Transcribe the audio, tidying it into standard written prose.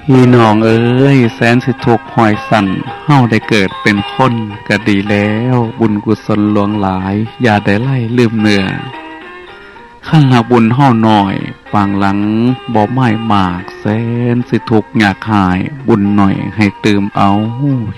พี่น้องเอ้ยแสนสิทุกข์หอยสั่นเฮาได้เกิดเป็นคนก็ดีแล้วบุญกุศลหลวงหลายอย่าได้ไล่ลืมเนื้อขั้นหากบุญเฮาน้อยปางหลังบ่ไม่มากแสนสิทุกข์ยากหายบุญหน่อยให้เติมเอา